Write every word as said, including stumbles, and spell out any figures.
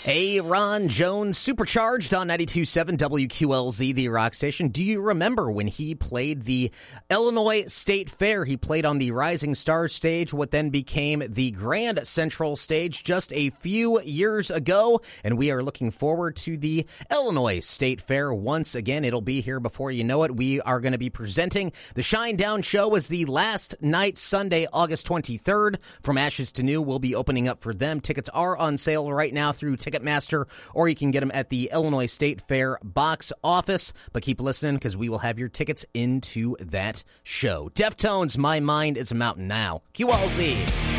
Hey, Ron Jones, Supercharged on ninety-two point seven W Q L Z, the rock station. Do you remember when he played the Illinois State Fair? He played on the Rising Star stage, what then became the Grand Central stage just a few years ago. And we are looking forward to the Illinois State Fair once again. It'll be here before you know it. We are going to be presenting the Shinedown Show as the last night, Sunday, August twenty-third. From Ashes to New, we'll be opening up for them. Tickets are on sale right now through Ticketmaster, or you can get them at the Illinois State Fair box office. But keep listening, because we will have your tickets into that show. Deftones, My Mind is a Mountain now. Q L Z.